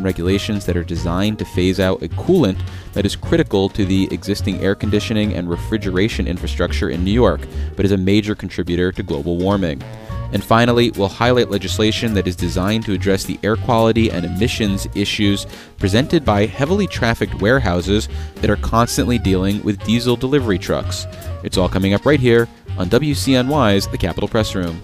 regulations that are designed to phase out a coolant that is critical to the existing air conditioning and refrigeration infrastructure in New York, but is a major contributor to global warming. And finally, we'll highlight legislation that is designed to address the air quality and emissions issues presented by heavily trafficked warehouses that are constantly dealing with diesel delivery trucks. It's all coming up right here on WCNY's The Capitol Press Room.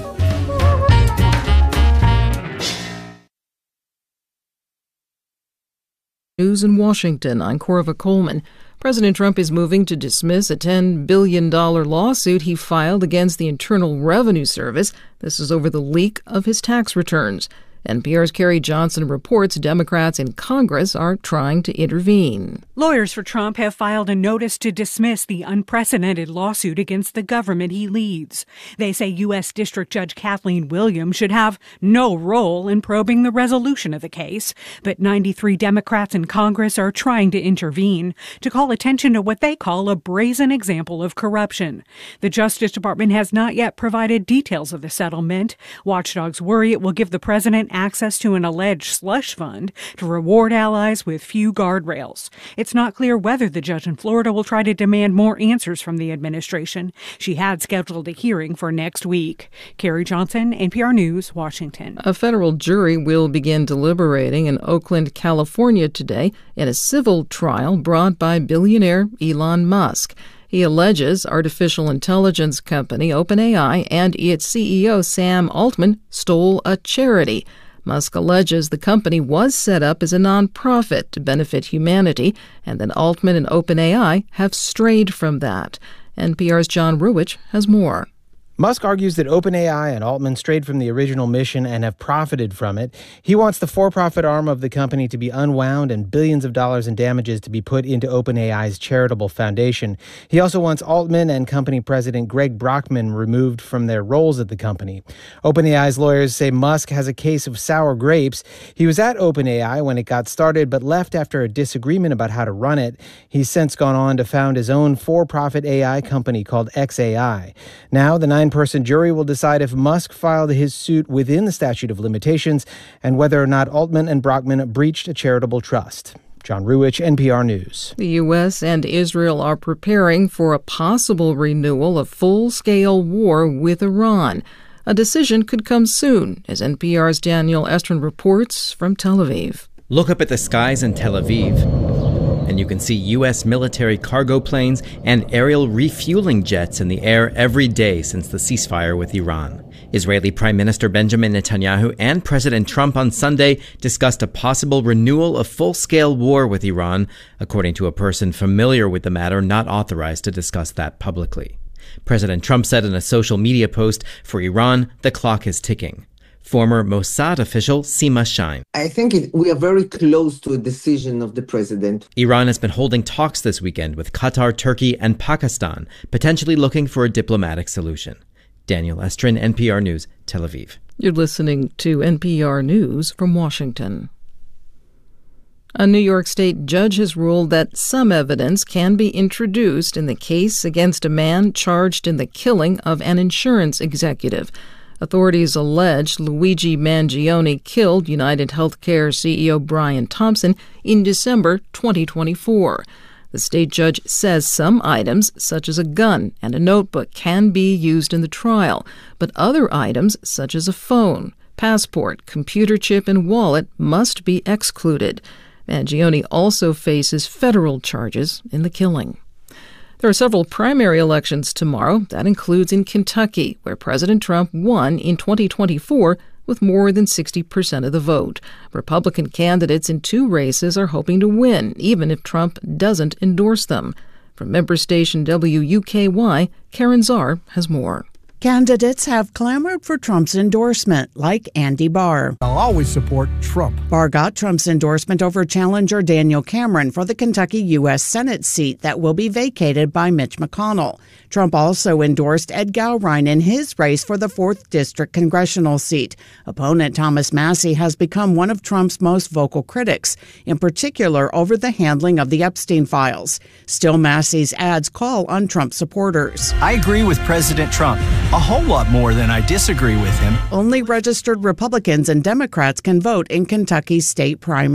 News in Washington, I'm Corva Coleman. President Trump is moving to dismiss a $10 billion lawsuit he filed against the Internal Revenue Service. This is over the leak of his tax returns. NPR's Carrie Johnson reports Democrats in Congress are trying to intervene. Lawyers for Trump have filed a notice to dismiss the unprecedented lawsuit against the government he leads. They say U.S. District Judge Kathleen Williams should have no role in probing the resolution of the case. But 93 Democrats in Congress are trying to intervene to call attention to what they call a brazen example of corruption. The Justice Department has not yet provided details of the settlement. Watchdogs worry it will give the president access to an alleged slush fund to reward allies with few guardrails. It's not clear whether the judge in Florida will try to demand more answers from the administration. She had scheduled a hearing for next week. Carrie Johnson, NPR News, Washington. A federal jury will begin deliberating in Oakland, California today in a civil trial brought by billionaire Elon Musk. He alleges artificial intelligence company OpenAI and its CEO Sam Altman stole a charity. Musk alleges the company was set up as a nonprofit to benefit humanity, and that Altman and OpenAI have strayed from that. NPR's John Ruwitch has more. Musk argues that OpenAI and Altman strayed from the original mission and have profited from it. He wants the for-profit arm of the company to be unwound and billions of dollars in damages to be put into OpenAI's charitable foundation. He also wants Altman and company president Greg Brockman removed from their roles at the company. OpenAI's lawyers say Musk has a case of sour grapes. He was at OpenAI when it got started, but left after a disagreement about how to run it. He's since gone on to found his own for-profit AI company called xAI. Now, the nine-person jury will decide if Musk filed his suit within the statute of limitations and whether or not Altman and Brockman breached a charitable trust. John Ruwitch, NPR News. The U.S. and Israel are preparing for a possible renewal of full-scale war with Iran. A decision could come soon, as NPR's Daniel Estrin reports from Tel Aviv. Look up at the skies in Tel Aviv, and you can see U.S. military cargo planes and aerial refueling jets in the air every day since the ceasefire with Iran. Israeli Prime Minister Benjamin Netanyahu and President Trump on Sunday discussed a possible renewal of full-scale war with Iran, according to a person familiar with the matter not authorized to discuss that publicly. President Trump said in a social media post, "For Iran, the clock is ticking." Former Mossad official Sima Shine. I think we are very close to a decision of the president. Iran has been holding talks this weekend with Qatar, Turkey, and Pakistan, potentially looking for a diplomatic solution. Daniel Estrin, NPR News, Tel Aviv. You're listening to NPR News from Washington. A New York State judge has ruled that some evidence can be introduced in the case against a man charged in the killing of an insurance executive. Authorities allege Luigi Mangione killed United Healthcare CEO Brian Thompson in December 2024. The state judge says some items, such as a gun and a notebook, can be used in the trial, but other items, such as a phone, passport, computer chip, and wallet, must be excluded. Mangione also faces federal charges in the killing. There are several primary elections tomorrow. That includes in Kentucky, where President Trump won in 2024 with more than 60% of the vote. Republican candidates in two races are hoping to win, even if Trump doesn't endorse them. From member station WUKY, Karen Czar has more. Candidates have clamored for Trump's endorsement, like Andy Barr. I'll always support Trump. Barr got Trump's endorsement over challenger Daniel Cameron for the Kentucky U.S. Senate seat that will be vacated by Mitch McConnell. Trump also endorsed Ed Gowrine in his race for the 4th District congressional seat. Opponent Thomas Massie has become one of Trump's most vocal critics, in particular over the handling of the Epstein files. Still, Massie's ads call on Trump supporters. I agree with President Trump a whole lot more than I disagree with him. Only registered Republicans and Democrats can vote in Kentucky's state primary.